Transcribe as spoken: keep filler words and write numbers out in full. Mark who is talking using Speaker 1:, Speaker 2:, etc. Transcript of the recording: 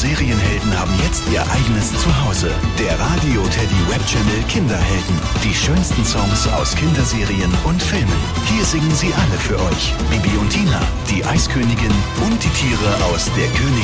Speaker 1: Serienhelden haben jetzt ihr eigenes Zuhause. Der Radio Teddy Webchannel Kinderhelden. Die schönsten Songs aus Kinderserien und Filmen. Hier singen sie alle für euch. Bibi und Tina, die Eiskönigin und die Tiere aus Der König